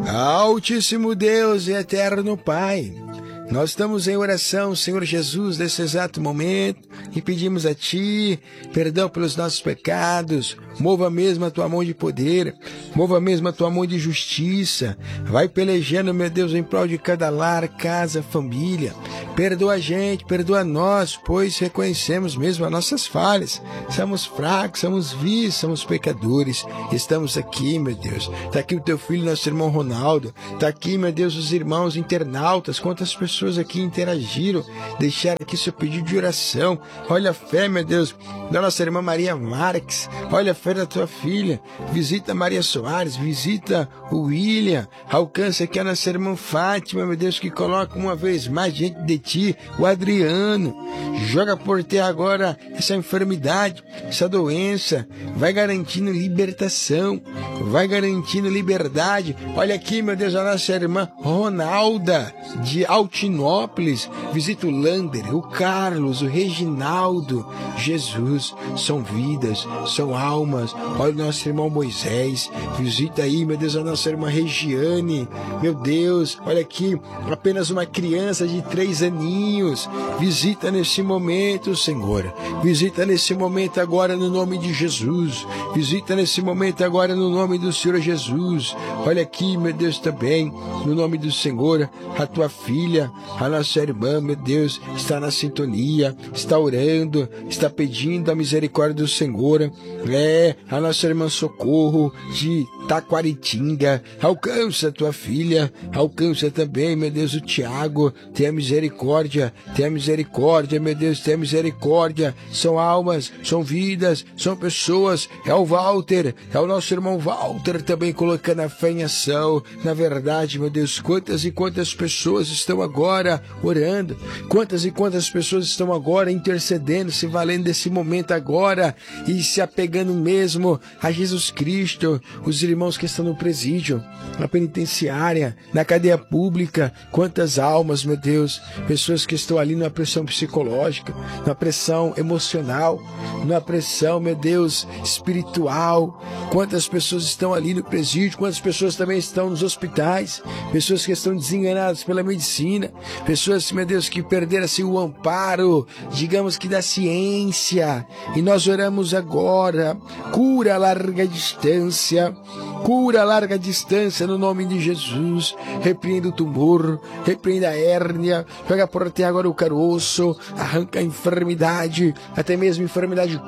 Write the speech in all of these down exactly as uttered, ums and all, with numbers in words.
Altíssimo Deus e eterno Pai, nós estamos em oração, Senhor Jesus, nesse exato momento, e pedimos a Ti perdão pelos nossos pecados. Mova mesmo a Tua mão de poder, mova mesmo a Tua mão de justiça. Vai pelejando, meu Deus, em prol de cada lar, casa, família. Perdoa a gente, perdoa nós, pois reconhecemos mesmo as nossas falhas. Somos fracos, somos vis, somos pecadores. Estamos aqui, meu Deus. Está aqui o Teu filho, nosso irmão Ronaldo. Está aqui, meu Deus, os irmãos internautas. Quantas pessoas pessoas aqui interagiram, deixaram aqui seu pedido de oração. Olha a fé, meu Deus, da nossa irmã Maria Marques. Olha a fé da tua filha. Visita Maria Soares, visita o William. Alcança aqui a nossa irmã Fátima, meu Deus, que coloca uma vez mais diante de ti o Adriano. Joga por terra agora essa enfermidade, essa doença. Vai garantindo libertação, vai garantindo liberdade. Olha aqui, meu Deus, a nossa irmã Ronalda de Altinópolis. Visita o Lander, o Carlos, o Reginaldo. Jesus, são vidas, são almas. Olha o nosso irmão Moisés. Visita aí, meu Deus, a nossa irmã Regiane. Meu Deus, olha aqui, apenas uma criança de três aninhos. Visita nesse momento, Senhor. Visita nesse momento agora no nome de Jesus. Visita nesse momento agora no nome do Senhor Jesus. Olha aqui, meu Deus, também, no nome do Senhor, a tua filha, a nossa irmã, meu Deus, está na sintonia, está orando, está pedindo a misericórdia do Senhor. É, a nossa irmã Socorro de Taquaritinga. Alcança a tua filha, alcança também, meu Deus, o Tiago. Tenha misericórdia, tenha misericórdia, meu Deus, tenha misericórdia. São almas, são vidas, são pessoas. É o Walter, é o nosso irmão Walter também colocando a fé em ação. Na verdade, meu Deus, quantas e quantas pessoas estão agora orando, quantas e quantas pessoas estão agora intercedendo, se valendo desse momento agora e se apegando mesmo a Jesus Cristo. Os irmãos que estão no presídio, na penitenciária, na cadeia pública, quantas almas, meu Deus, pessoas que estão ali numa pressão psicológica, numa pressão emocional, numa pressão, meu Deus, espiritual. Quantas pessoas estão ali no presídio, quantas pessoas também estão nos hospitais, pessoas que estão desenganadas pela medicina, pessoas, meu Deus, que perderam assim, o amparo, digamos que da ciência. E nós oramos agora, cura a larga distância, cura a larga distância no nome de Jesus. Repreenda o tumor, repreenda a hérnia, pega por terra agora o caroço, arranca a enfermidade, até mesmo enfermidade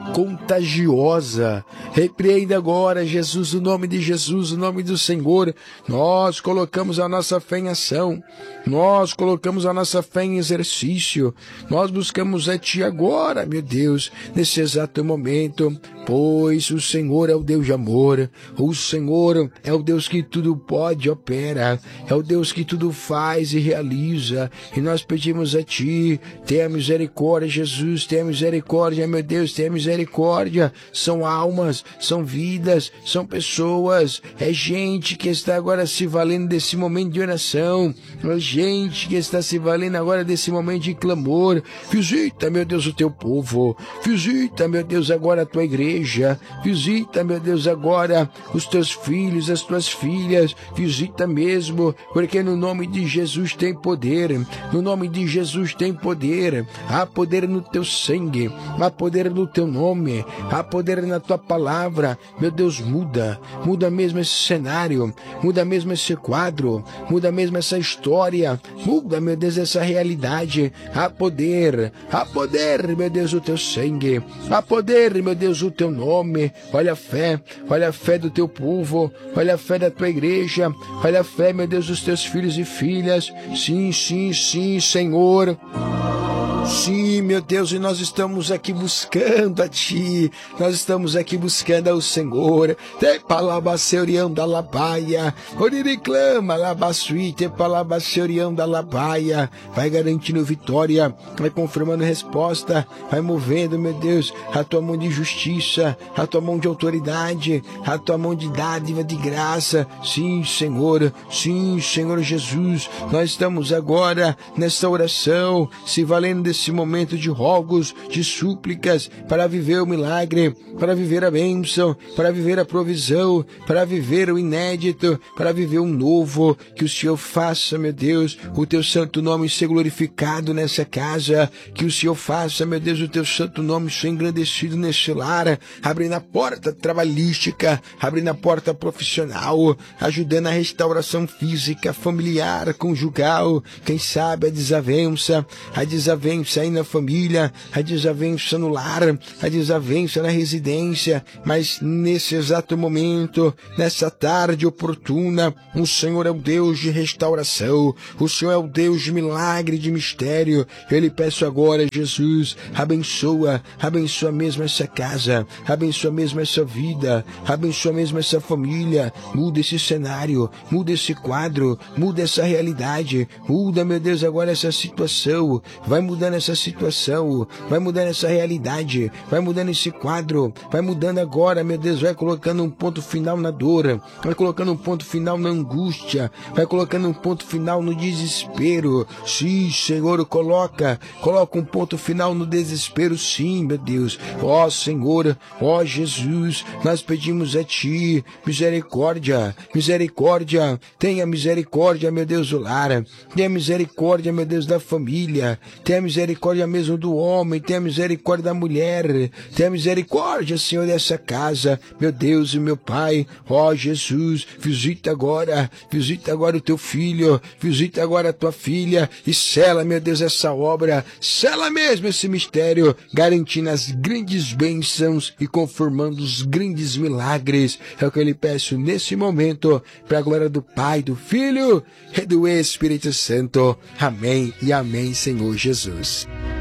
contagiosa. Repreenda agora, Jesus, o nome de Jesus, o nome do Senhor. Nós colocamos a nossa fé em ação, nós colocamos a nossa fé em exercício, nós buscamos a Ti agora, meu Deus, nesse exato momento, pois o Senhor é o Deus de amor, o Senhor é o Deus que tudo pode e opera, é o Deus que tudo faz e realiza, e nós pedimos a Ti, tenha misericórdia, Jesus, tenha misericórdia, meu Deus, tenha misericórdia. São almas, são vidas, são pessoas, é gente que está agora se valendo desse momento de oração, é gente que está se valendo agora desse momento de clamor. Visita, meu Deus, o Teu povo, visita, meu Deus, agora a Tua igreja, visita, meu Deus, agora os Teus filhos, as Tuas filhas, visita mesmo, porque no nome de Jesus tem poder, no nome de Jesus tem poder, há poder no Teu sangue, há poder no Teu nome, há poder na Tua palavra. Meu Deus, muda, muda mesmo esse cenário, muda mesmo esse quadro, muda mesmo essa história, muda, meu Deus, essa realidade. Há poder, há poder, meu Deus, o Teu sangue, há poder, meu Deus, o Teu nome. Olha a fé, olha a fé do Teu povo, olha a fé da Tua igreja, olha a fé, meu Deus, dos Teus filhos e filhas. Sim, sim, sim, Senhor. Sim, meu Deus, e nós estamos aqui buscando a Ti, nós estamos aqui buscando ao Senhor. Te palabaceurião da labaia, oririclama labasui, te palabaceurião da labaia. Vai garantindo vitória, vai confirmando resposta, vai movendo, meu Deus, a Tua mão de justiça, a Tua mão de autoridade, a Tua mão de dádiva, de graça. Sim, Senhor, sim, Senhor Jesus, nós estamos agora nessa oração, se valendo desse nesse momento de rogos, de súplicas, para viver o milagre, para viver a bênção, para viver a provisão, para viver o inédito, para viver um novo, que o Senhor faça, meu Deus, o teu santo nome ser glorificado nessa casa, que o Senhor faça, meu Deus, o teu santo nome ser engrandecido nesse lar, abrindo a porta trabalhística, abrindo a porta profissional, ajudando a restauração física, familiar, conjugal, quem sabe a desavença, a desavença aí na família, a desavença no lar, a desavença na residência, mas nesse exato momento, nessa tarde oportuna, o Senhor é o Deus de restauração, o Senhor é o Deus de milagre, de mistério. Eu lhe peço agora, Jesus, abençoa, abençoa mesmo essa casa, abençoa mesmo essa vida, abençoa mesmo essa família, muda esse cenário, muda esse quadro, muda essa realidade, muda, meu Deus, agora essa situação, vai mudando essa situação, vai mudando essa realidade, vai mudando esse quadro, vai mudando agora, meu Deus, vai colocando um ponto final na dor, vai colocando um ponto final na angústia, vai colocando um ponto final no desespero. Sim, Senhor, coloca, coloca um ponto final no desespero, sim, meu Deus. Ó Senhor, ó Jesus, nós pedimos a Ti, misericórdia, misericórdia, tenha misericórdia, meu Deus, do lar, tenha misericórdia, meu Deus, da família, tenha misericórdia mesmo do homem, tenha misericórdia da mulher, tenha misericórdia, Senhor, dessa casa, meu Deus e meu Pai. Ó Jesus, visita agora, visita agora o Teu filho, visita agora a Tua filha e sela, meu Deus, essa obra, sela mesmo esse mistério, garantindo as grandes bênçãos e conformando os grandes milagres. É o que eu lhe peço nesse momento, para a glória do Pai, do Filho e do Espírito Santo. Amém e amém, Senhor Jesus.